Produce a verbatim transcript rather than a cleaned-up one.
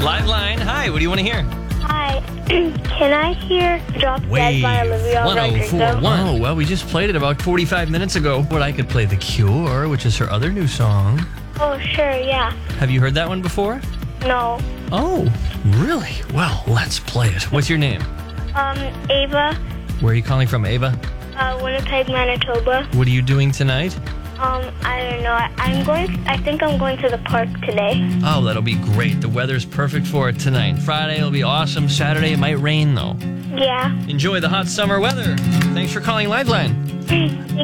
Live line. Hi, what do you want to hear? Hi. Can I hear Drop Dead by Olivia one oh four point Rodrigo? one. Oh, well, we just played it about forty-five minutes ago. But I could play The Cure, which is her other new song. Oh, sure, yeah. Have you heard that one before? No. Oh, really? Well, let's play it. What's your name? Um, Ava, Where are you calling from, Ava? uh, Winnipeg, Manitoba. What are you doing tonight? Um, I don't know. I, I'm going, I think I'm going to the park today. Oh, that'll be great. The weather's perfect for it tonight. Friday will be awesome. Saturday, it might rain, though. Yeah. Enjoy the hot summer weather. Thanks for calling Liveline.